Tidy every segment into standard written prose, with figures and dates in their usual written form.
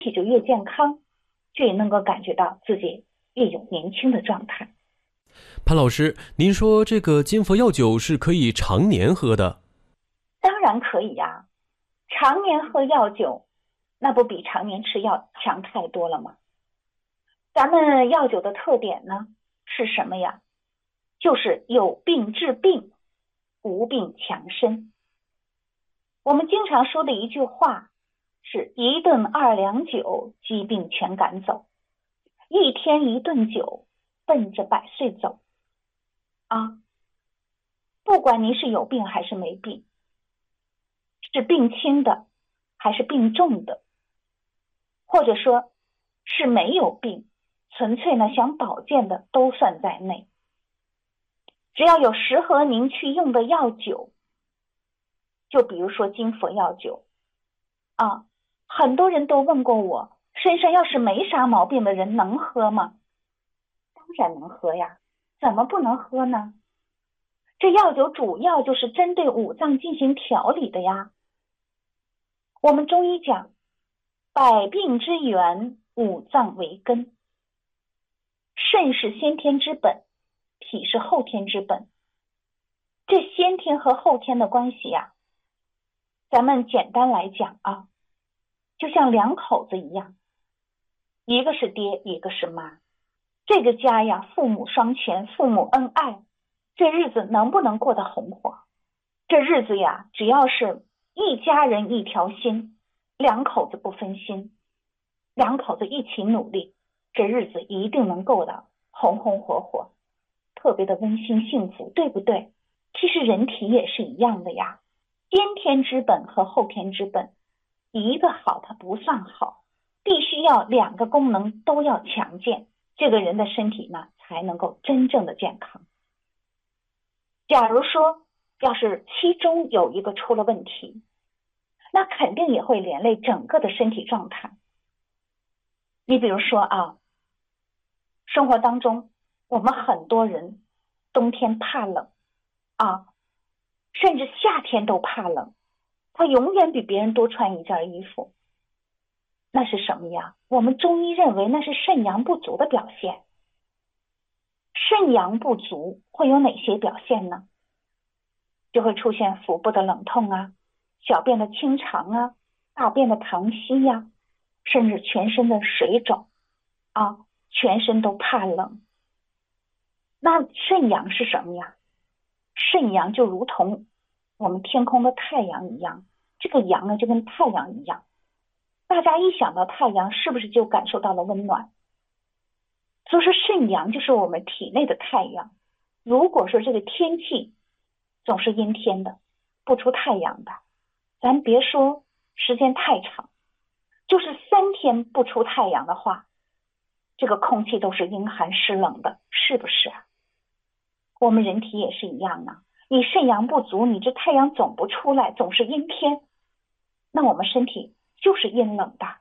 体就越健康，就也能够感觉到自己越有年轻的状态。 潘老师，您说这个金佛药酒是可以常年喝的？ 当然可以呀，常年喝药酒，那不比常年吃药强太多了吗？咱们药酒的特点呢是什么呀？就是有病治病，无病强身。我们经常说的一句话是一顿二两酒，疾病全赶走。一天一顿酒，奔着百岁走啊！不管您是有病还是没病，是病轻的还是病重的，或者说是没有病，纯粹呢想保健的都算在内。只要有适合您去用的药酒，就比如说金佛药酒啊，很多人都问过我，身上要是没啥毛病的人能喝吗？当然能喝呀，怎么不能喝呢？这药酒主要就是针对五脏进行调理的呀。我们中医讲，百病之源，五脏为根。肾是先天之本，脾是后天之本。这先天和后天的关系呀，咱们简单来讲啊，就像两口子一样，一个是爹，一个是妈。这个家呀，父母双全，父母恩爱，这日子能不能过得红火？这日子呀，只要是一家人一条心，两口子不分心，两口子一起努力，这日子一定能过得红红火火，特别的温馨幸福，对不对？其实人体也是一样的呀，先天之本和后天之本，一个好它不算好，必须要两个功能都要强健，这个人的身体呢才能够真正的健康。假如说要是其中有一个出了问题，那肯定也会连累整个的身体状态。你比如说啊，生活当中我们很多人冬天怕冷啊，甚至夏天都怕冷，他永远比别人多穿一件衣服。那是什么呀？我们中医认为那是肾阳不足的表现。肾阳不足会有哪些表现呢？就会出现腹部的冷痛啊，小便的清长啊，大便的溏稀呀，甚至全身的水肿啊，全身都怕冷。那肾阳是什么呀？肾阳就如同我们天空的太阳一样，这个阳呢就跟太阳一样。大家一想到太阳，是不是就感受到了温暖？所以说肾阳就是我们体内的太阳。如果说这个天气总是阴天的，不出太阳的，咱别说时间太长，就是3天不出太阳的话，这个空气都是阴寒湿冷的，是不是啊？我们人体也是一样啊，你肾阳不足，你这太阳总不出来，总是阴天，那我们身体就是阴冷的。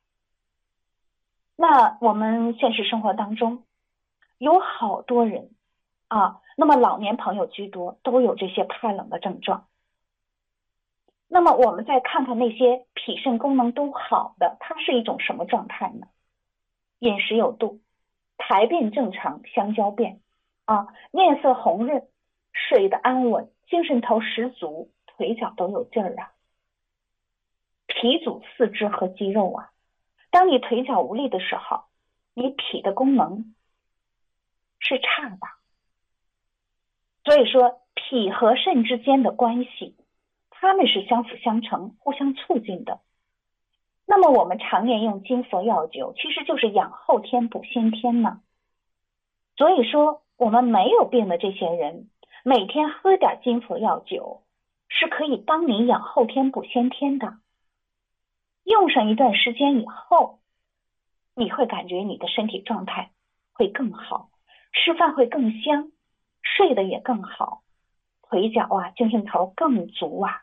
那我们现实生活当中有好多人啊，那么老年朋友居多，都有这些怕冷的症状。那么我们再看看那些脾肾功能都好的，它是一种什么状态呢？饮食有度，排便正常，香蕉便啊，面色红润，睡得安稳，精神头十足，腿脚都有劲儿啊。脾主四肢和肌肉啊，当你腿脚无力的时候，你脾的功能是差的。所以说脾和肾之间的关系，它们是相辅相成，互相促进的。那么我们常年用金佛药酒，其实就是养后天补先天呢。所以说我们没有病的这些人，每天喝点金佛药酒，是可以帮你养后天补先天的。用上一段时间以后，你会感觉你的身体状态会更好，吃饭会更香，睡得也更好，腿脚啊精神头更足啊，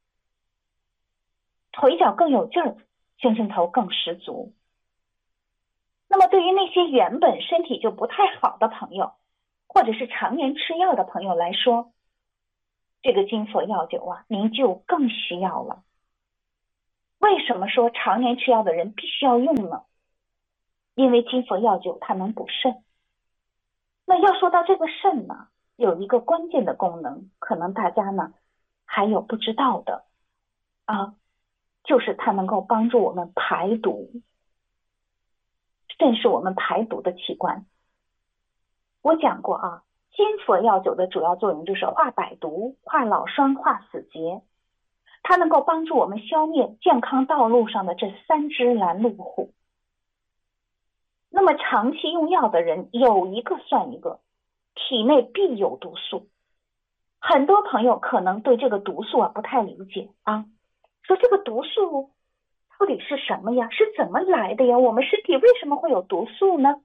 腿脚更有劲儿，精神头更十足。那么对于那些原本身体就不太好的朋友，或者是常年吃药的朋友来说，这个金佛药酒啊，您就更需要了。 为什么说常年吃药的人必须要用呢？因为金佛药酒它能补肾。那要说到这个肾呢，有一个关键的功能，可能大家呢还有不知道的啊，就是它能够帮助我们排毒。肾是我们排毒的器官。我讲过啊，金佛药酒的主要作用就是化百毒、化老栓、化死结，它能够帮助我们消灭健康道路上的这3只拦路虎。那么长期用药的人有一个算一个，体内必有毒素。很多朋友可能对这个毒素不太理解啊，说这个毒素到底是什么呀？是怎么来的呀？我们身体为什么会有毒素呢？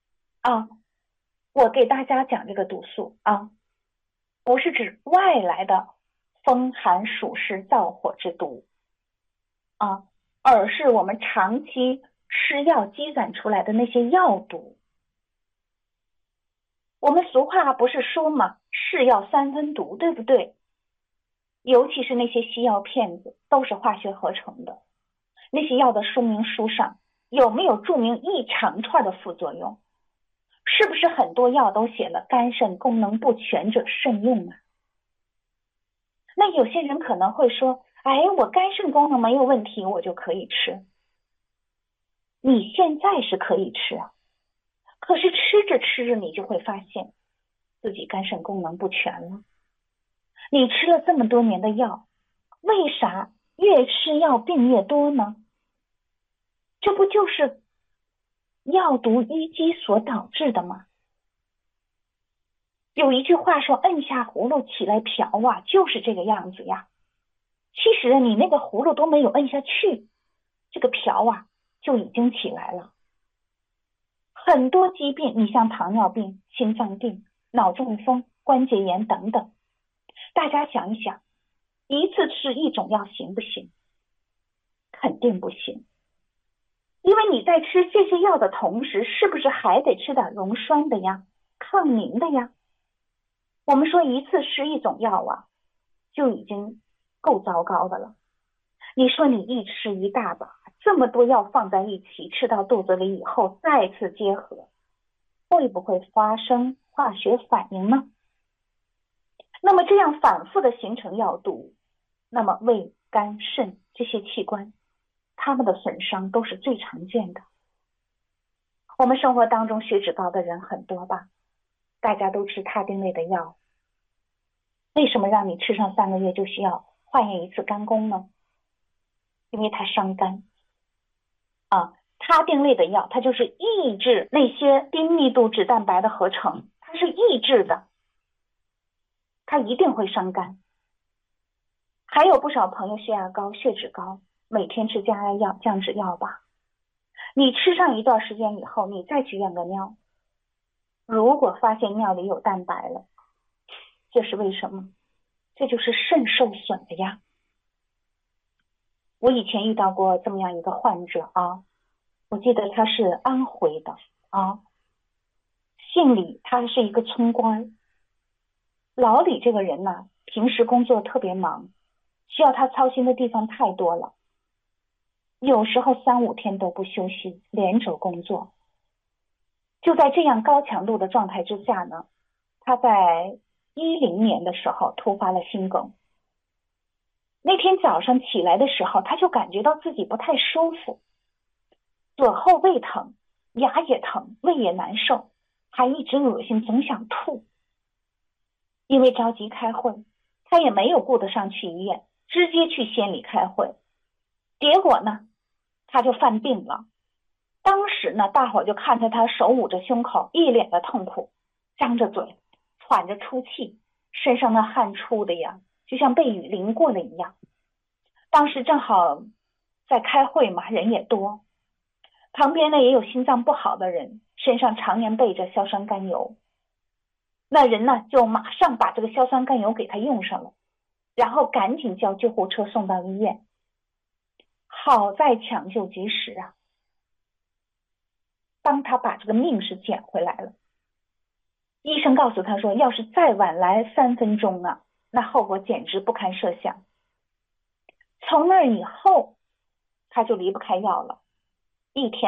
我给大家讲这个毒素啊，不是指外来的风寒暑湿燥火之毒啊，而是我们长期吃药积攒出来的那些药毒。我们俗话不是说嘛，是药3分毒，对不对？尤其是那些西药片子都是化学合成的，那些药的说明书上有没有注明一长串的副作用？是不是很多药都写了肝肾功能不全者慎用啊？那有些人可能会说，我肝肾功能没有问题，我就可以吃。你现在是可以吃啊，可是吃着吃着你就会发现自己肝肾功能不全了。你吃了这么多年的药，为啥越吃药病越多呢？这不就是药毒淤积所导致的吗？有一句话说，摁下葫芦起来瓢啊，就是这个样子呀。其实你那个葫芦都没有摁下去，这个瓢就已经起来了。很多疾病，你像糖尿病、心脏病、脑中风、关节炎等等，大家想一想，一次吃一种药行不行？肯定不行。因为你在吃这些药的同时，是不是还得吃点溶栓的呀、抗凝的呀？我们说一次吃一种药就已经够糟糕的了。你说你一吃一大把，这么多药放在一起，吃到肚子里以后再次结合，会不会发生化学反应呢？那么这样反复的形成药毒，那么胃、肝、肾这些器官，它们的损伤都是最常见的。我们生活当中血脂高的人很多吧，大家都吃他汀类的药，为什么让你吃上3个月就需要换验一次肝功呢？因为它伤肝他汀类的药它就是抑制那些低密度脂蛋白的合成，它是抑制的，它一定会伤肝。还有不少朋友血压高、血脂高，每天吃降压药、降脂药吧，你吃上一段时间以后，你再去验个尿，如果发现尿里有蛋白了，这是为什么？这就是肾受损的呀。我以前遇到过这么样一个患者我记得他是安徽的姓李，他是一个村官。老李这个人呢，平时工作特别忙，需要他操心的地方太多了，有时候3、5天都不休息，连轴工作。就在这样高强度的状态之下呢，他在10年的时候突发了心梗。那天早上起来的时候，他就感觉到自己不太舒服，左后胃疼，牙也疼，胃也难受，还一直恶心，总想吐。因为着急开会，他也没有顾得上去医院，直接去县里开会。结果呢，他就犯病了。当时呢，大伙就看着他手捂着胸口，一脸的痛苦，张着嘴，喘着粗气，身上的汗出的呀，就像被雨淋过了一样。当时正好在开会嘛，人也多，旁边呢也有心脏不好的人，身上常年备着硝酸甘油。那人呢就马上把这个硝酸甘油给他用上了，然后赶紧叫救护车送到医院。好在抢救及时帮他把这个命是捡回来了。医生告诉他说，要是再晚来3分钟那后果简直不堪设想。从那以后， 他就离不开药了，一天